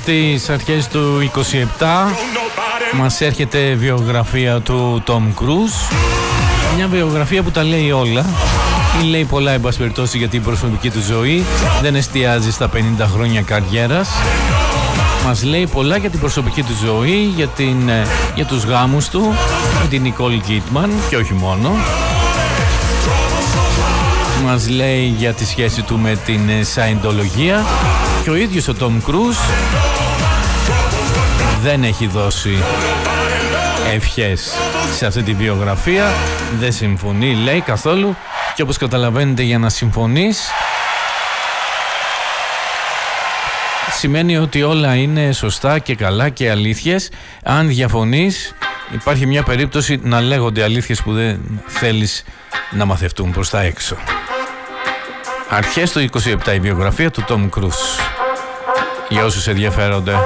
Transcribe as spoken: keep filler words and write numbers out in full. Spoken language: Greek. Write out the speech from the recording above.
στις αρχές του είκοσι επτά μας έρχεται βιογραφία του Tom Cruise. Μια βιογραφία που τα λέει όλα. Ή λέει πολλά, εν πάση περιπτώσει, για την προσωπική του ζωή. Δεν εστιάζει στα πενήντα χρόνια καριέρας. Μας λέει πολλά για την προσωπική του ζωή, για, την, για τους γάμους του με την Νικόλ Κίτμαν και όχι μόνο. Μας λέει για τη σχέση του με την Σαϊντολογία. Και ο ίδιος ο Tom Cruise δεν έχει δώσει ευχές σε αυτή τη βιογραφία. Δεν συμφωνεί, λέει, καθόλου. Και όπως καταλαβαίνετε, για να συμφωνείς σημαίνει ότι όλα είναι σωστά και καλά και αλήθειες. Αν διαφωνείς, υπάρχει μια περίπτωση να λέγονται αλήθειες που δεν θέλεις να μαθευτούν προς τα έξω. Αρχές του είκοσι επτά η βιογραφία του Tom Cruise, για όσους ενδιαφέρονται.